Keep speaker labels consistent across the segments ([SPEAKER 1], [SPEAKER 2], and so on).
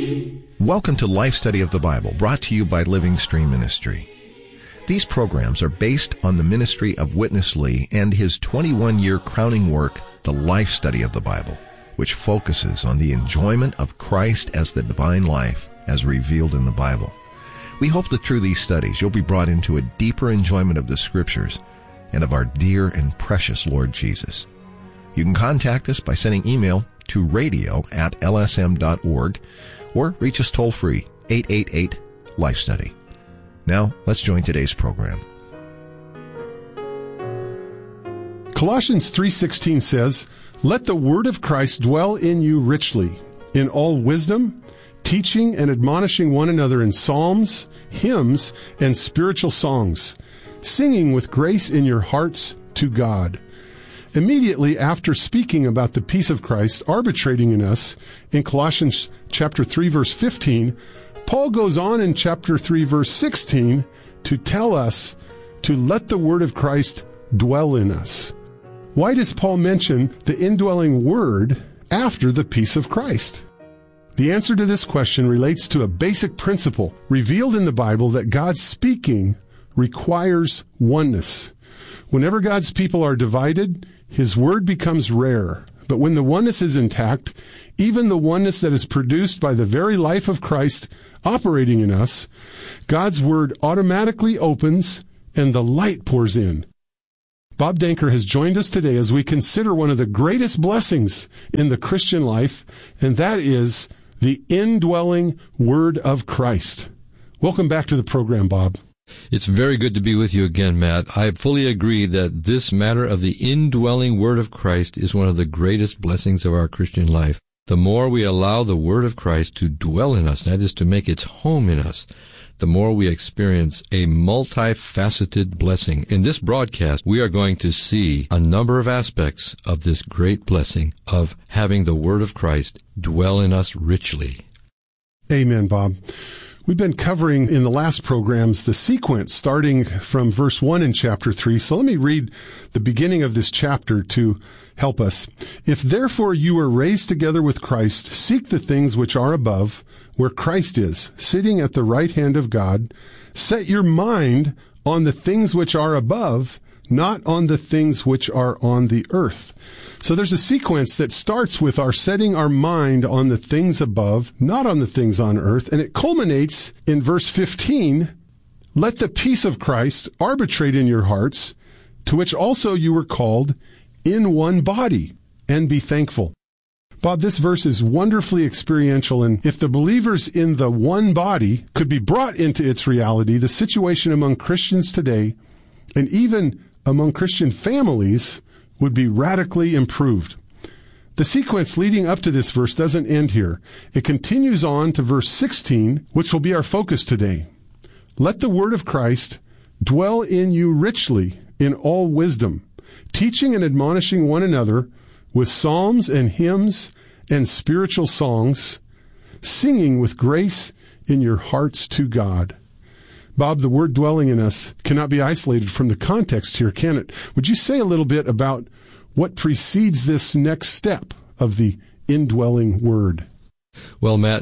[SPEAKER 1] Welcome to Life Study of the Bible, brought to you by Living Stream Ministry. These programs are based on the ministry of Witness Lee and his 21-year crowning work, The Life Study of the Bible, which focuses on the enjoyment of Christ as the divine life as revealed in the Bible. We hope that through these studies you'll be brought into a deeper enjoyment of the Scriptures and of our dear and precious Lord Jesus. You can contact us by sending email to radio@lsm.org or reach us toll-free, 888-LIFE-STUDY. Now, let's join today's program.
[SPEAKER 2] Colossians 3:16 says, "Let the word of Christ dwell in you richly, in all wisdom, teaching and admonishing one another in psalms, hymns, and spiritual songs, singing with grace in your hearts to God." Immediately after speaking about the peace of Christ arbitrating in us in Colossians chapter 3, verse 15, Paul goes on in chapter 3, verse 16 to tell us to let the word of Christ dwell in us. Why does Paul mention the indwelling word after the peace of Christ? The answer to this question relates to a basic principle revealed in the Bible that God's speaking requires oneness. Whenever God's people are divided, His word becomes rare. But when the oneness is intact, even the oneness that is produced by the very life of Christ operating in us, God's word automatically opens and the light pours in. Bob Danker has joined us today as we consider one of the greatest blessings in the Christian life, and that is the indwelling word of Christ. Welcome back to the program, Bob.
[SPEAKER 3] It's very good to be with you again, Matt. I fully agree that this matter of the indwelling Word of Christ is one of the greatest blessings of our Christian life. The more we allow the Word of Christ to dwell in us, that is, to make its home in us, the more we experience a multifaceted blessing. In this broadcast, we are going to see a number of aspects of this great blessing of having the Word of Christ dwell in us richly.
[SPEAKER 2] Amen, Bob. We've been covering in the last programs the sequence starting from verse 1 in chapter 3. So let me read the beginning of this chapter to help us. "If therefore you were raised together with Christ, seek the things which are above, where Christ is, sitting at the right hand of God. Set your mind on the things which are above, not on the things which are on the earth." So there's a sequence that starts with our setting our mind on the things above, not on the things on earth, and it culminates in verse 15, "Let the peace of Christ arbitrate in your hearts, to which also you were called in one body, and be thankful." Bob, this verse is wonderfully experiential, and if the believers in the one body could be brought into its reality, the situation among Christians today, and even among Christian families, would be radically improved. The sequence leading up to this verse doesn't end here. It continues on to verse 16, which will be our focus today. "Let the word of Christ dwell in you richly in all wisdom, teaching and admonishing one another with psalms and hymns and spiritual songs, singing with grace in your hearts to God." Bob, the word dwelling in us cannot be isolated from the context here, can it? Would you say a little bit about what precedes this next step of the indwelling word?
[SPEAKER 3] Well, Matt,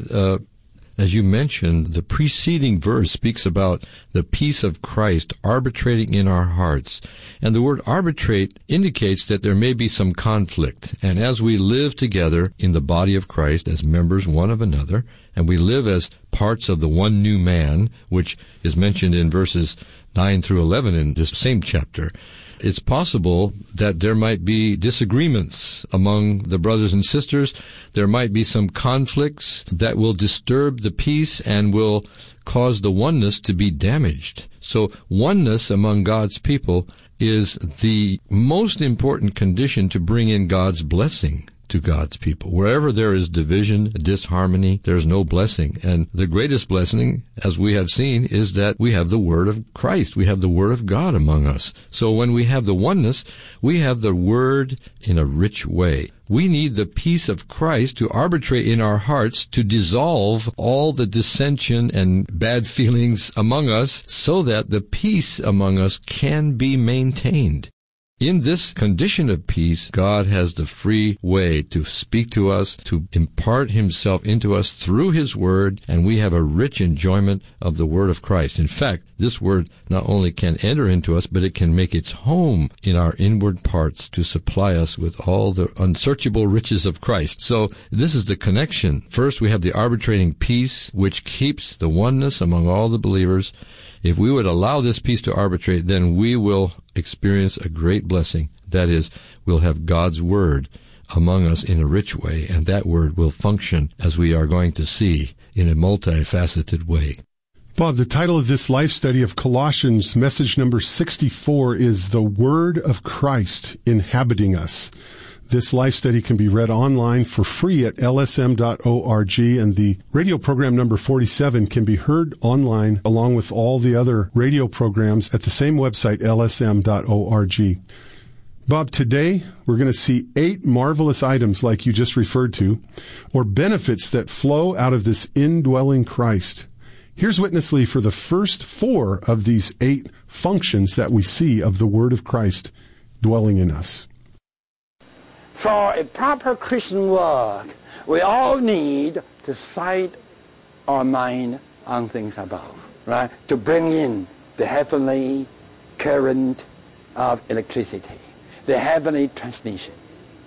[SPEAKER 3] as you mentioned, the preceding verse speaks about the peace of Christ arbitrating in our hearts. And the word arbitrate indicates that there may be some conflict. And as we live together in the body of Christ as members one of another, and we live as parts of the one new man, which is mentioned in verses 9 through 11 in this same chapter, it's possible that there might be disagreements among the brothers and sisters. There might be some conflicts that will disturb the peace and will cause the oneness to be damaged. So oneness among God's people is the most important condition to bring in God's blessing to God's people. Wherever there is division, disharmony, there's no blessing. And the greatest blessing, as we have seen, is that we have the Word of Christ. We have the Word of God among us. So when we have the oneness, we have the Word in a rich way. We need the peace of Christ to arbitrate in our hearts to dissolve all the dissension and bad feelings among us so that the peace among us can be maintained. in this condition of peace, God has the free way to speak to us, to impart himself into us through his word, and we have a rich enjoyment of the word of Christ. In fact, this word not only can enter into us, but it can make its home in our inward parts to supply us with all the unsearchable riches of Christ. So this is the connection. First, we have the arbitrating peace, which keeps the oneness among all the believers. If we would allow this peace to arbitrate, then we will experience a great blessing. That is, we'll have God's word among us in a rich way, and that word will function, as we are going to see, in a multifaceted way.
[SPEAKER 2] Bob, the title of this life study of Colossians, message number 64, is The Word of Christ Inhabiting Us. This life study can be read online for free at lsm.org, and the radio program number 47 can be heard online along with all the other radio programs at the same website, lsm.org. Bob, today we're going to see 8 marvelous items like you just referred to, or benefits that flow out of this indwelling Christ. Here's Witness Lee for the first 4 of these 8 functions that we see of the Word of Christ dwelling in us.
[SPEAKER 4] For a proper Christian work, we all need to set our mind on things above, right? To bring in the heavenly current of electricity, the heavenly transmission.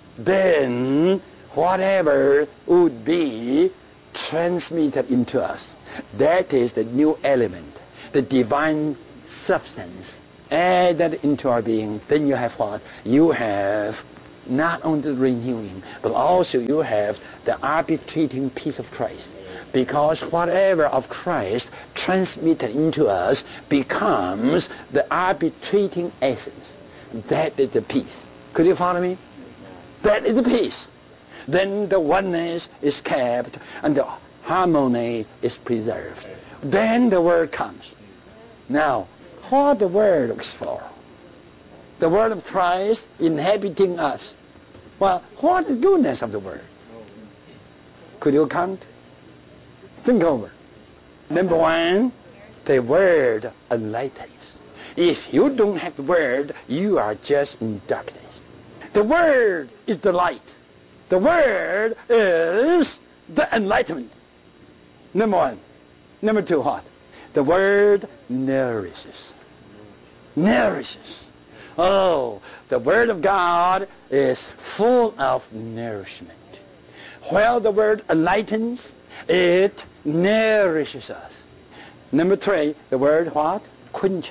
[SPEAKER 4] Then whatever would be transmitted into us, that is the new element, the divine substance added into our being. Then you have what? You have not only the renewing, but also you have the arbitrating peace of Christ. Because whatever of Christ transmitted into us becomes the arbitrating essence. That is the peace. Could you follow me? That is the peace. Then the oneness is kept and the harmony is preserved. Then the word comes. Now, what the word looks for? The word of Christ inhabiting us. Well, what is the goodness of the word? Could you count? Think over. Number 1, the word enlightens. If you don't have the word, you are just in darkness. The word is the light. The word is the enlightenment. Number 1. Number 2, what? The word nourishes. Nourishes. Oh, the Word of God is full of nourishment. While the Word enlightens, it nourishes us. Number 3, the Word what? Quenches.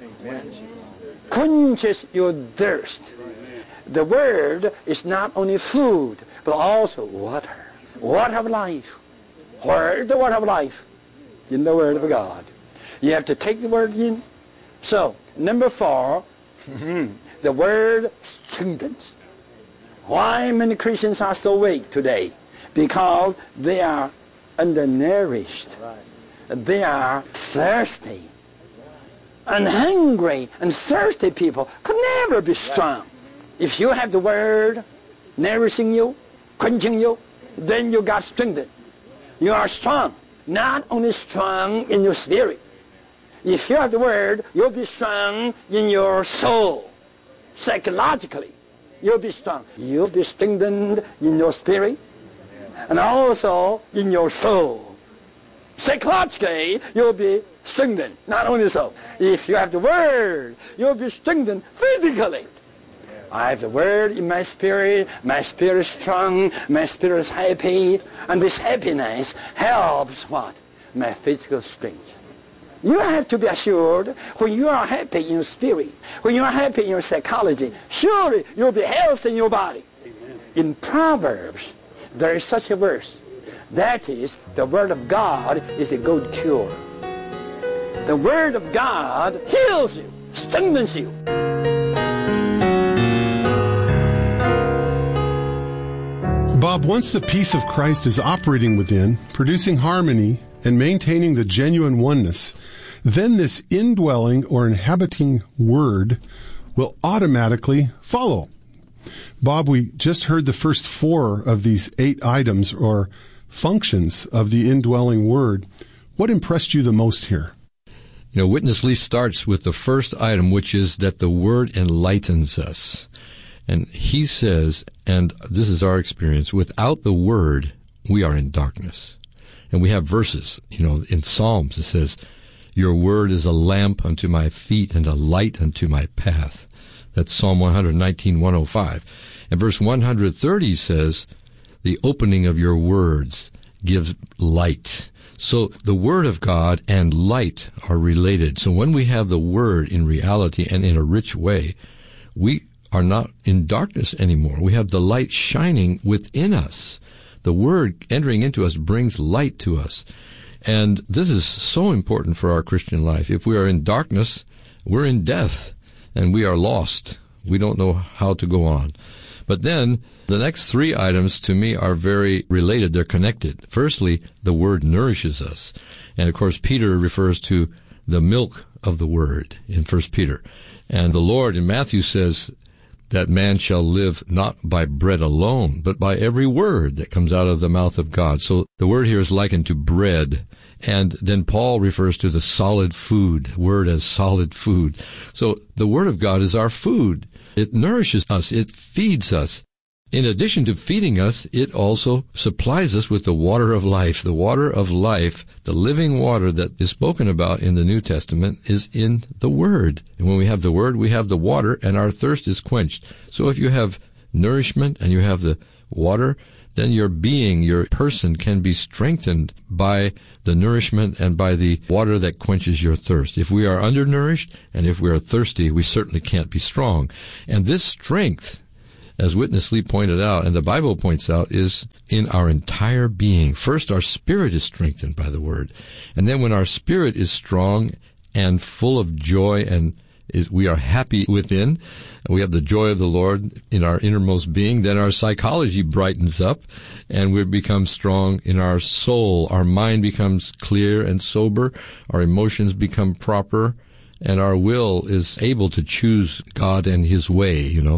[SPEAKER 4] Quenches your thirst. The Word is not only food, but also water. Water of life. Where is the water of life? In the Word of God. You have to take the Word in. So, number 4, the word strengthens. Why many Christians are so weak today? Because they are undernourished. They are thirsty. And hungry and thirsty people can never be strong. If you have the word nourishing you, quenching you, then you got strengthened. You are strong. Not only strong in your spirit. If you have the word, you'll be strong in your soul. Psychologically, you'll be strong. You'll be strengthened in your spirit and also in your soul. Psychologically, you'll be strengthened. Not only so. If you have the word, you'll be strengthened physically. I have the word in my spirit is strong, my spirit is happy, and this happiness helps what? My physical strength. You have to be assured when you are happy in your spirit, when you are happy in your psychology, surely you'll be healthy in your body. Amen. In Proverbs, there is such a verse. That is, the Word of God is a good cure. The Word of God heals you, strengthens you.
[SPEAKER 2] Bob, once the peace of Christ is operating within, producing harmony, and maintaining the genuine oneness, then this indwelling or inhabiting word will automatically follow. Bob, we just heard the first 4 of these 8 items or functions of the indwelling word. What impressed you the most here?
[SPEAKER 3] You know, Witness Lee starts with the first item, which is that the Word enlightens us. And he says, and this is our experience, without the Word, we are in darkness. And we have verses, you know, in Psalms, it says, your Word is a lamp unto my feet and a light unto my path. That's Psalm 119, 105. And verse 130 says, the opening of your words gives light. So the Word of God and light are related. So when we have the Word in reality and in a rich way, we are not in darkness anymore. We have the light shining within us. The Word entering into us brings light to us. And this is so important for our Christian life. If we are in darkness, we're in death, and we are lost. We don't know how to go on. But then, the next three items to me are very related. They're connected. Firstly, the Word nourishes us. And of course, Peter refers to the milk of the Word in 1 Peter. And the Lord in Matthew says that man shall live not by bread alone, but by every word that comes out of the mouth of God. So the word here is likened to bread. And then Paul refers to the solid food, word as solid food. So the Word of God is our food. It nourishes us. It feeds us. In addition to feeding us, it also supplies us with the water of life. The water of life, the living water that is spoken about in the New Testament, is in the Word. And when we have the Word, we have the water, and our thirst is quenched. So if you have nourishment and you have the water, then your being, your person can be strengthened by the nourishment and by the water that quenches your thirst. If we are undernourished and if we are thirsty, we certainly can't be strong. And this strength, as Witness Lee pointed out, and the Bible points out, is in our entire being. First, our spirit is strengthened by the Word. And then when our spirit is strong and full of joy and we are happy within, we have the joy of the Lord in our innermost being, then our psychology brightens up and we become strong in our soul. Our mind becomes clear and sober. Our emotions become proper, and our will is able to choose God and His way, you know.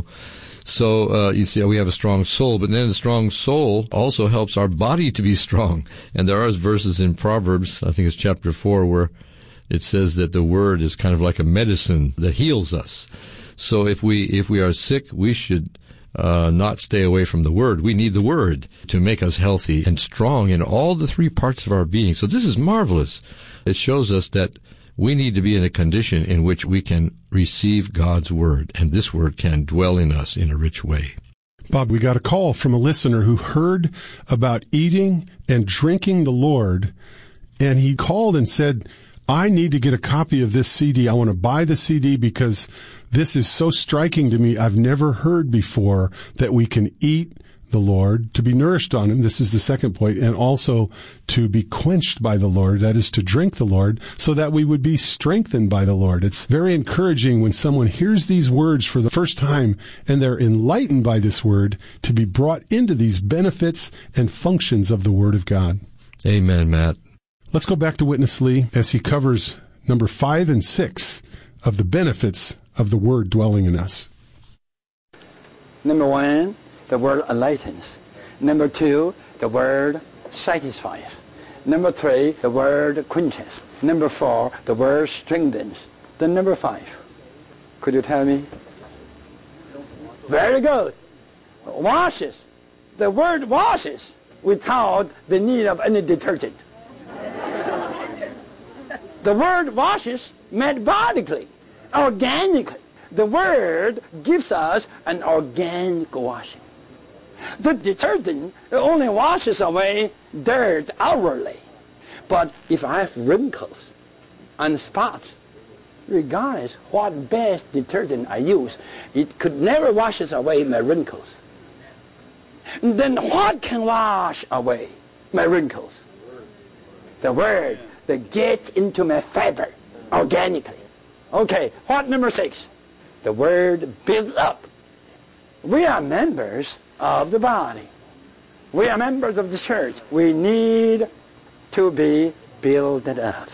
[SPEAKER 3] So, you see, we have a strong soul, but then a strong soul also helps our body to be strong. And there are verses in Proverbs, I think it's chapter 4, where it says that the Word is kind of like a medicine that heals us. So if we are sick, we should not stay away from the Word. We need the Word to make us healthy and strong in all the three parts of our being. So this is marvelous. It shows us that we need to be in a condition in which we can receive God's Word, and this Word can dwell in us in a rich way.
[SPEAKER 2] Bob, we got a call from a listener who heard about eating and drinking the Lord, and he called and said, I need to get a copy of this CD. I want to buy the CD because this is so striking to me. I've never heard before that we can eat the Lord, to be nourished on Him. This is the second point. And also to be quenched by the Lord. That is to drink the Lord so that we would be strengthened by the Lord. It's very encouraging when someone hears these words for the first time and they're enlightened by this word to be brought into these benefits and functions of the Word of God.
[SPEAKER 3] Amen, Matt.
[SPEAKER 2] Let's go back to Witness Lee as he covers number 5 and 6 of the benefits of the Word dwelling in us.
[SPEAKER 4] Number 1, the Word enlightens. Number 2, the Word satisfies. Number 3, the Word quenches. Number 4, the Word strengthens. Then number 5, could you tell me? Very good. Washes. The Word washes without the need of any detergent. The Word washes metabolically, organically. The Word gives us an organic washing. The detergent only washes away dirt outwardly. But if I have wrinkles and spots, regardless what best detergent I use, it could never wash away my wrinkles. Then what can wash away my wrinkles? The Word that gets into my fiber organically. Okay, what number 6? The Word builds up. We are members of the body. We are members of the church. We need to be built up.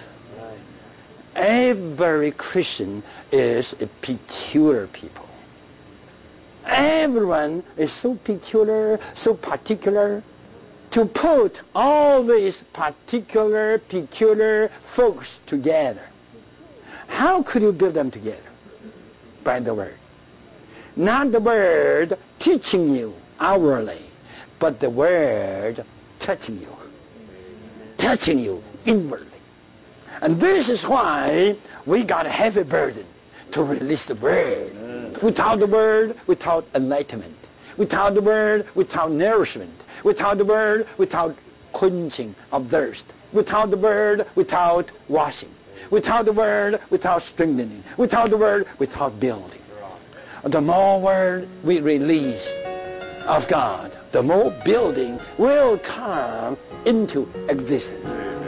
[SPEAKER 4] Every Christian is a peculiar people. Everyone is so peculiar, so particular. To put all these peculiar folks together How could you build them together? By the Word. Not the Word teaching you outwardly, but the Word touching you inwardly. And this is why we got a heavy burden to release the Word. Without the Word, without enlightenment. Without the Word, without nourishment. Without the Word, without quenching of thirst. Without the Word, without washing. Without the Word, without strengthening. Without the Word, without building. The more Word we release of God, the more building will come into existence.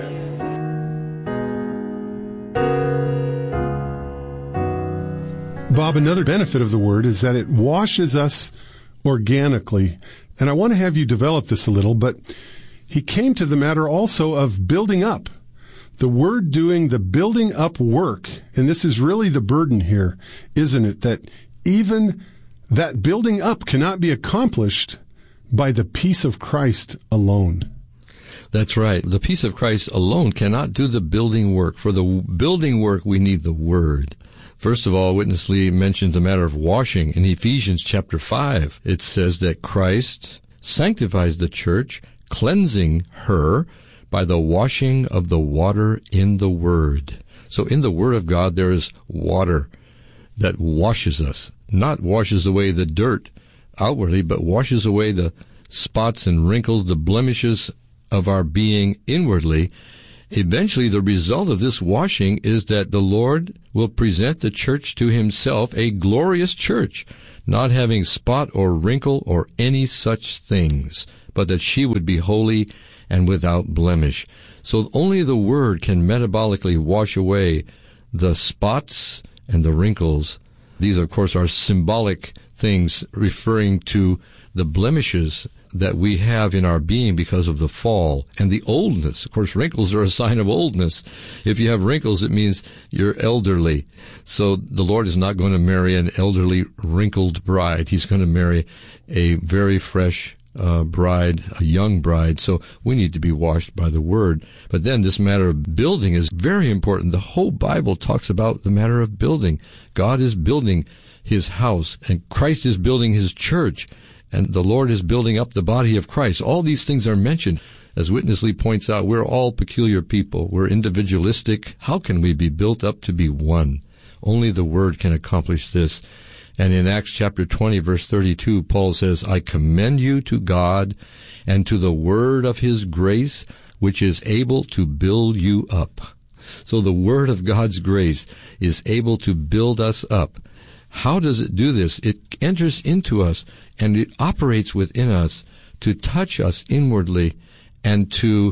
[SPEAKER 2] Bob, another benefit of the Word is that it washes us organically. And I want to have you develop this a little, but he came to the matter also of building up. The Word doing the building up work. And this is really the burden here, isn't it? That even that building up cannot be accomplished by the peace of Christ alone.
[SPEAKER 3] That's right. The peace of Christ alone cannot do the building work. For the building work, we need the Word. First of all, Witness Lee mentions the matter of washing. In Ephesians chapter 5, it says that Christ sanctifies the church, cleansing her by the washing of the water in the Word. So in the Word of God, there is water that washes us, not washes away the dirt outwardly, but washes away the spots and wrinkles, the blemishes of our being inwardly. Eventually, the result of this washing is that the Lord will present the church to himself, a glorious church, not having spot or wrinkle or any such things, but that she would be holy and without blemish. So only the Word can metabolically wash away the spots and the wrinkles. These, of course, are symbolic things referring to the blemishes that we have in our being because of the fall and the oldness. Of course, wrinkles are a sign of oldness. If you have wrinkles, it means you're elderly. So the Lord is not going to marry an elderly, wrinkled bride. He's going to marry a very fresh bride, a young bride. So we need to be washed by the Word. But then this matter of building is very important. The whole Bible talks about the matter of building. God is building his house, and Christ is building his church, and the Lord is building up the body of Christ. All these things are mentioned. As Witness Lee points out, we're all peculiar people. We're individualistic. How can we be built up to be one? Only the Word can accomplish this. And in Acts chapter 20, verse 32, Paul says, I commend you to God and to the word of his grace, which is able to build you up. So the word of God's grace is able to build us up. How does it do this? It enters into us and it operates within us to touch us inwardly and to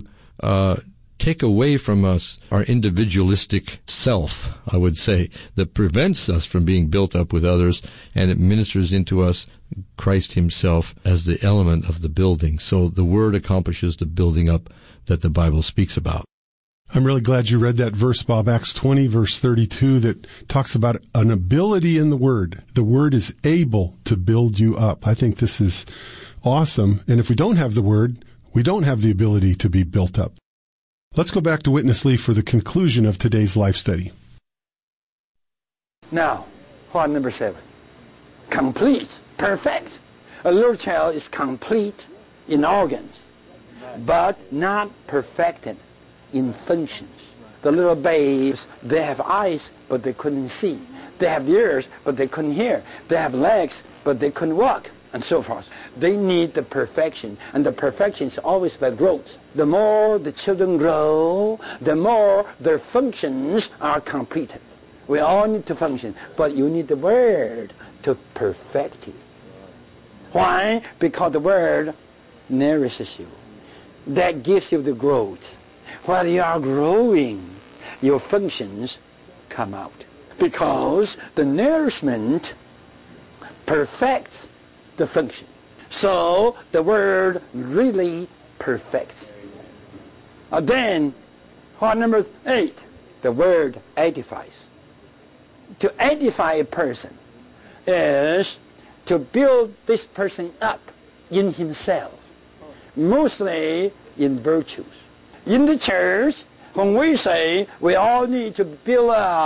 [SPEAKER 3] take away from us our individualistic self, I would say, that prevents us from being built up with others, and it ministers into us Christ himself as the element of the building. So the Word accomplishes the building up that the Bible speaks about.
[SPEAKER 2] I'm really glad you read that verse, Bob, Acts 20, verse 32, that talks about an ability in the Word. The Word is able to build you up. I think this is awesome. And if we don't have the Word, we don't have the ability to be built up. Let's go back to Witness Lee for the conclusion of today's life study.
[SPEAKER 4] Now, point number 7. Complete, perfect. A little child is complete in organs, but not perfected in functions. The little babes, they have eyes, but they couldn't see. They have ears, but they couldn't hear. They have legs, but they couldn't walk, and so forth. They need the perfection, and the perfection is always by growth. The more the children grow, the more their functions are completed. We all need to function, but you need the Word to perfect you. Why? Because the Word nourishes you. That gives you the growth. While you are growing, your functions come out. Because the nourishment perfects the function. So the Word really perfects. Then, point number 8, the Word edifies. To edify a person is to build this person up in himself, mostly in virtues. In the church, when we say we all need to build up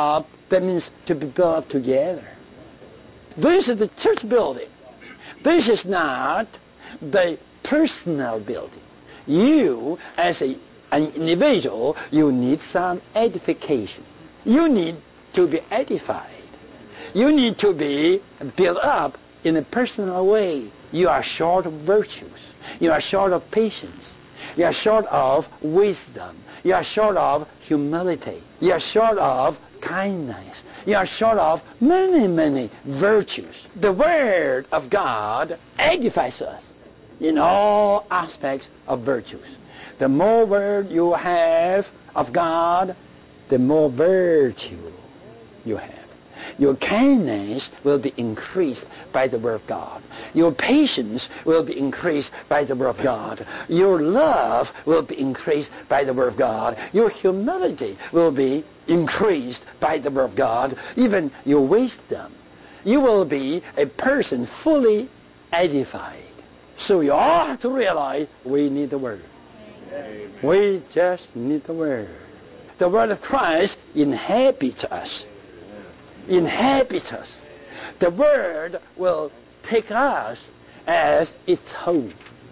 [SPEAKER 4] That means to be built up together. This is the church building. This is not the personal building. You, as an individual, you need some edification. You need to be edified. You need to be built up in a personal way. You are short of virtues. You are short of patience. You are short of wisdom. You are short of humility. You are short of kindness. You are short of many, many virtues. The Word of God edifies us in all aspects of virtues. The more Word you have of God, the more virtue you have. Your kindness will be increased by the Word of God. Your patience will be increased by the Word of God. Your love will be increased by the Word of God. Your humility will be increased by the Word of God. Even your wisdom. You will be a person fully edified. So you all have to realize we need the Word. Amen. We just need the Word. The Word of Christ inhabits us. Inhabits us. The Word will take us as its home.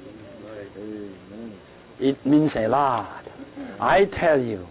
[SPEAKER 4] It means a lot. I tell you,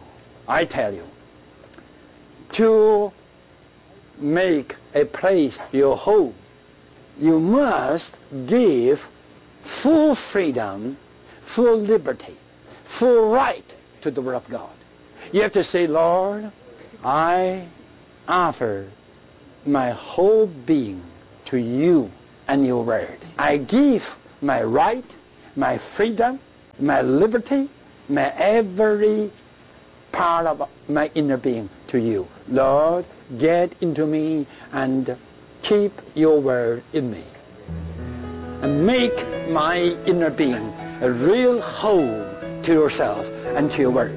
[SPEAKER 4] to make a place your home, you must give full freedom, full liberty, full right to the Word of God. You have to say, Lord, I offer my whole being to you and your Word. I give my right, my freedom, my liberty, my every part of my inner being to you. Lord, get into me and keep your Word in me. And make my inner being a real home to yourself and to your Word.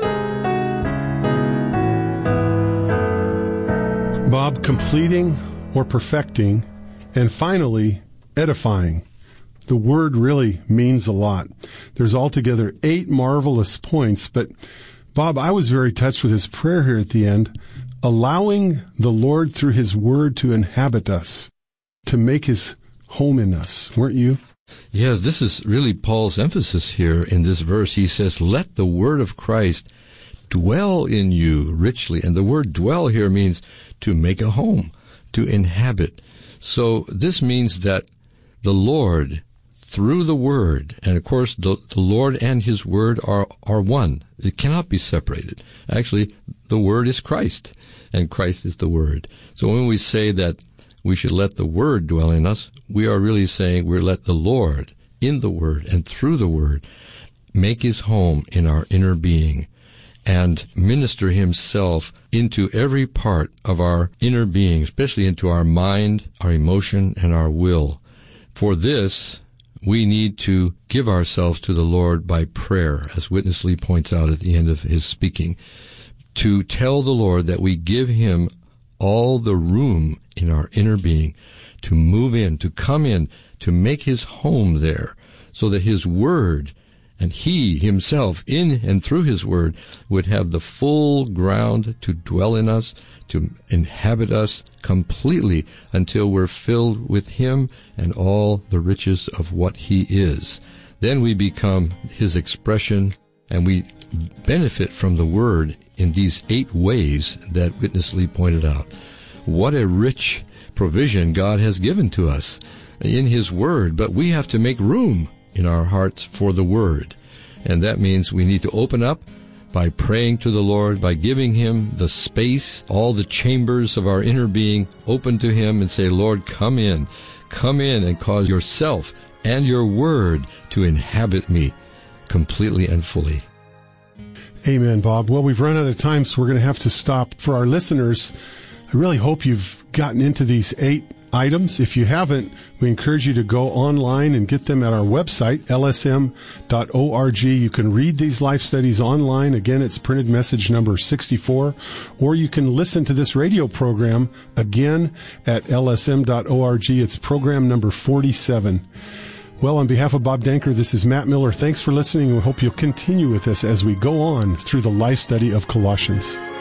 [SPEAKER 2] Bob, completing or perfecting, and finally, edifying. The word really means a lot. There's altogether 8 marvelous points, but Bob, I was very touched with his prayer here at the end, allowing the Lord through his word to inhabit us, to make his home in us. Weren't you?
[SPEAKER 3] Yes, this is really Paul's emphasis here in this verse. He says, let the word of Christ dwell in you richly. And the word dwell here means to make a home, to inhabit. So this means that the Lord, through the Word, and of course the Lord and His Word are one. It cannot be separated. Actually, the Word is Christ, and Christ is the Word. So when we say that we should let the Word dwell in us, we are really saying we let the Lord, in the Word and through the Word, make His home in our inner being, and minister Himself into every part of our inner being, especially into our mind, our emotion, and our will. For this, we need to give ourselves to the Lord by prayer, as Witness Lee points out at the end of his speaking, to tell the Lord that we give Him all the room in our inner being to move in, to come in, to make His home there, so that His Word and He Himself, in and through His Word, would have the full ground to dwell in us, to inhabit us completely until we're filled with Him and all the riches of what He is. Then we become His expression, and we benefit from the Word in these 8 ways that Witness Lee pointed out. What a rich provision God has given to us in His Word, but we have to make room in our hearts for the Word. And that means we need to open up by praying to the Lord, by giving Him the space, all the chambers of our inner being open to Him, and say, Lord, come in and cause yourself and your Word to inhabit me completely and fully.
[SPEAKER 2] Amen, Bob. Well, we've run out of time, so we're going to have to stop. For our listeners, I really hope you've gotten into these 8 items. If you haven't, we encourage you to go online and get them at our website, lsm.org. You can read these life studies online. Again, it's printed message number 64. Or you can listen to this radio program again at lsm.org. It's program number 47. Well, on behalf of Bob Danker, this is Matt Miller. Thanks for listening, and we hope you'll continue with us as we go on through the life study of Colossians.